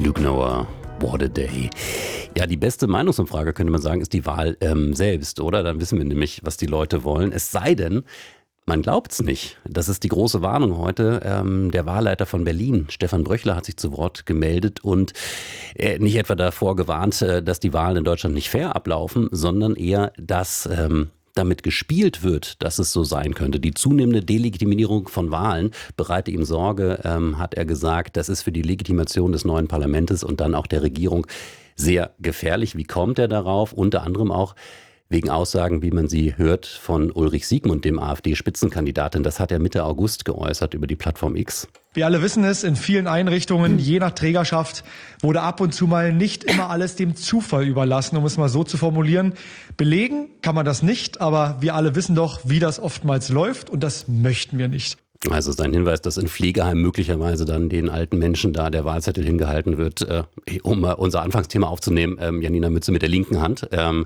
Duke Noah, what a day. Ja, die beste Meinungsumfrage, könnte man sagen, ist die Wahl selbst, oder? Dann wissen wir nämlich, was die Leute wollen. Es sei denn, man glaubt's nicht. Das ist die große Warnung heute. Der Wahlleiter von Berlin, Stefan Bröchler, hat sich zu Wort gemeldet und nicht etwa davor gewarnt, dass die Wahlen in Deutschland nicht fair ablaufen, sondern eher, dass damit gespielt wird, dass es so sein könnte. Die zunehmende Delegitimierung von Wahlen bereite ihm Sorge, hat er gesagt. Das ist für die Legitimation des neuen Parlaments und dann auch der Regierung sehr gefährlich. Wie kommt er darauf? Unter anderem auch wegen Aussagen, wie man sie hört, von Ulrich Siegmund, dem AfD-Spitzenkandidaten. Das hat er Mitte August geäußert über die Plattform X. Wir alle wissen es, in vielen Einrichtungen, je nach Trägerschaft, wurde ab und zu mal nicht immer alles dem Zufall überlassen, um es mal so zu formulieren. Belegen kann man das nicht, aber wir alle wissen doch, wie das oftmals läuft und das möchten wir nicht. Also sein Hinweis, dass in Pflegeheimen möglicherweise dann den alten Menschen da der Wahlzettel hingehalten wird, um unser Anfangsthema aufzunehmen, Janina Mütze mit der linken Hand.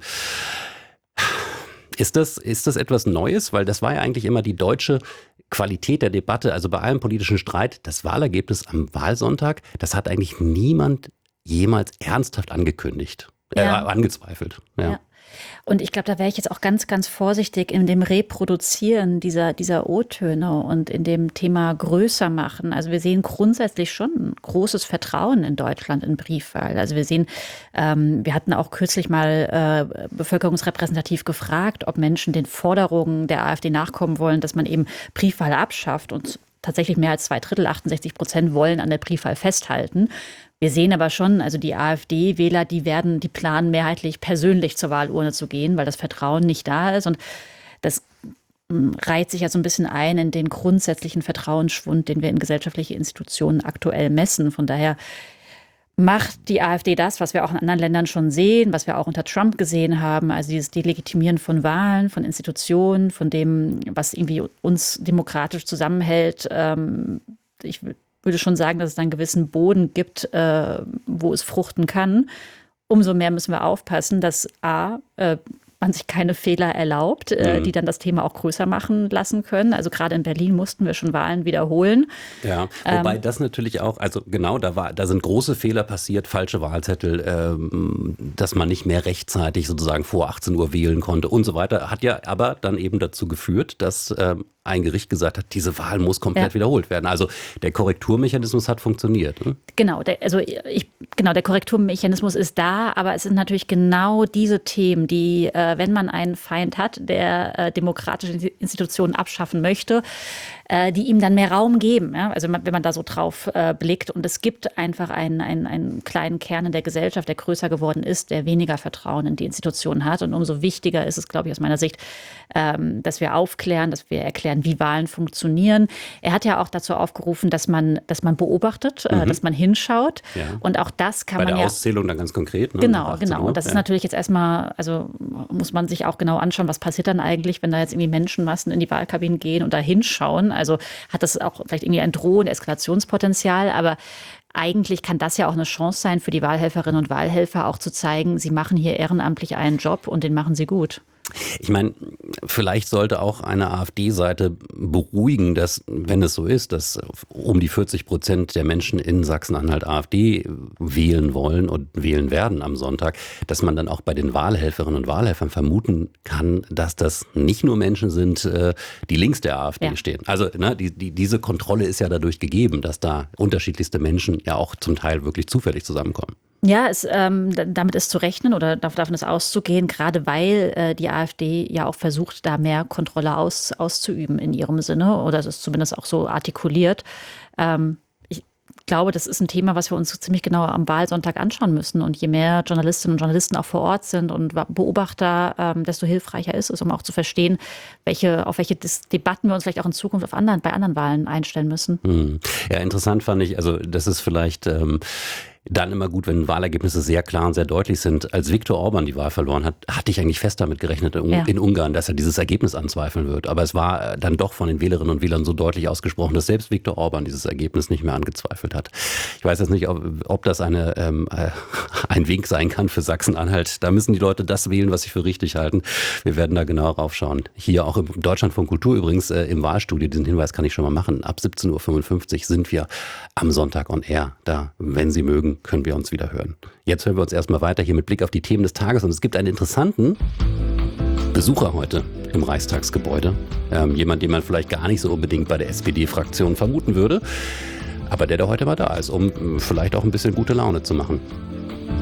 Ist das etwas Neues? Weil das war ja eigentlich immer die deutsche Qualität der Debatte, also bei allem politischen Streit, das Wahlergebnis am Wahlsonntag, das hat eigentlich niemand jemals ernsthaft angekündigt, angezweifelt. Ja. Und ich glaube, da wäre ich jetzt auch ganz, ganz vorsichtig in dem Reproduzieren dieser O-Töne und in dem Thema größer machen. Also wir sehen grundsätzlich schon ein großes Vertrauen in Deutschland in Briefwahl. Also wir sehen, wir hatten auch kürzlich mal bevölkerungsrepräsentativ gefragt, ob Menschen den Forderungen der AfD nachkommen wollen, dass man eben Briefwahl abschafft, und tatsächlich mehr als 2/3, 68%, wollen an der Briefwahl festhalten. Wir sehen aber schon, also die AfD-Wähler, die planen mehrheitlich persönlich zur Wahlurne zu gehen, weil das Vertrauen nicht da ist. Und das reiht sich ja so ein bisschen ein in den grundsätzlichen Vertrauensschwund, den wir in gesellschaftliche Institutionen aktuell messen. Von daher macht die AfD das, was wir auch in anderen Ländern schon sehen, was wir auch unter Trump gesehen haben, also dieses Delegitimieren von Wahlen, von Institutionen, von dem, was irgendwie uns demokratisch zusammenhält. Ich würde schon sagen, dass es einen gewissen Boden gibt, wo es fruchten kann. Umso mehr müssen wir aufpassen, dass man sich keine Fehler erlaubt, die dann das Thema auch größer machen lassen können. Also gerade in Berlin mussten wir schon Wahlen wiederholen. Ja, wobei das natürlich auch, also genau, da sind große Fehler passiert, falsche Wahlzettel, dass man nicht mehr rechtzeitig sozusagen vor 18 Uhr wählen konnte und so weiter, hat ja aber dann eben dazu geführt, dass ein Gericht gesagt hat, diese Wahl muss komplett wiederholt werden. Also der Korrekturmechanismus hat funktioniert. Ne? Genau, der Korrekturmechanismus ist da, aber es sind natürlich genau diese Themen, die, wenn man einen Feind hat, der demokratische Institutionen abschaffen möchte, die ihm dann mehr Raum geben. Ja? Also wenn man da so drauf blickt. Und es gibt einfach einen kleinen Kern in der Gesellschaft, der größer geworden ist, der weniger Vertrauen in die Institutionen hat. Und umso wichtiger ist es, glaube ich, aus meiner Sicht, dass wir aufklären, dass wir erklären, wie Wahlen funktionieren. Er hat ja auch dazu aufgerufen, dass man beobachtet, dass man hinschaut. Ja. Und auch das kann man ja... Bei der Auszählung dann ganz konkret. Ne? Genau. Und das ist natürlich jetzt erstmal, also muss man sich auch genau anschauen, was passiert dann eigentlich, wenn da jetzt irgendwie Menschenmassen in die Wahlkabinen gehen und da hinschauen. Also hat das auch vielleicht irgendwie ein drohendes Eskalationspotenzial, aber eigentlich kann das ja auch eine Chance sein für die Wahlhelferinnen und Wahlhelfer, auch zu zeigen, sie machen hier ehrenamtlich einen Job und den machen sie gut. Ich meine, vielleicht sollte auch eine AfD-Seite beruhigen, dass, wenn es so ist, dass um die 40% der Menschen in Sachsen-Anhalt AfD wählen wollen und wählen werden am Sonntag, dass man dann auch bei den Wahlhelferinnen und Wahlhelfern vermuten kann, dass das nicht nur Menschen sind, die links der AfD stehen. Also diese Kontrolle ist ja dadurch gegeben, dass da unterschiedlichste Menschen ja auch zum Teil wirklich zufällig zusammenkommen. Ja, damit ist zu rechnen oder davon ist auszugehen, gerade weil die AfD ja auch versucht, da mehr Kontrolle auszuüben in ihrem Sinne, oder es ist zumindest auch so artikuliert. Ich glaube, das ist ein Thema, was wir uns ziemlich genau am Wahlsonntag anschauen müssen. Und je mehr Journalistinnen und Journalisten auch vor Ort sind und Beobachter, desto hilfreicher ist es, um auch zu verstehen, auf welche Debatten wir uns vielleicht auch in Zukunft bei anderen Wahlen einstellen müssen. Ja, interessant fand ich, also das ist vielleicht... dann immer gut, wenn Wahlergebnisse sehr klar und sehr deutlich sind. Als Viktor Orban die Wahl verloren hat, hatte ich eigentlich fest damit gerechnet in Ungarn, dass er dieses Ergebnis anzweifeln wird. Aber es war dann doch von den Wählerinnen und Wählern so deutlich ausgesprochen, dass selbst Viktor Orban dieses Ergebnis nicht mehr angezweifelt hat. Ich weiß jetzt nicht, ob das ein Wink sein kann für Sachsen-Anhalt. Da müssen die Leute das wählen, was sie für richtig halten. Wir werden da genauer raufschauen. Hier auch im Deutschlandfunk Kultur übrigens im Wahlstudio, diesen Hinweis kann ich schon mal machen. Ab 17:55 Uhr sind wir am Sonntag on Air. Da, wenn Sie mögen, Morgen können wir uns wieder hören. Jetzt hören wir uns erstmal weiter hier mit Blick auf die Themen des Tages. Und es gibt einen interessanten Besucher heute im Reichstagsgebäude. Jemand, den man vielleicht gar nicht so unbedingt bei der SPD-Fraktion vermuten würde. Aber der heute mal da ist, um vielleicht auch ein bisschen gute Laune zu machen.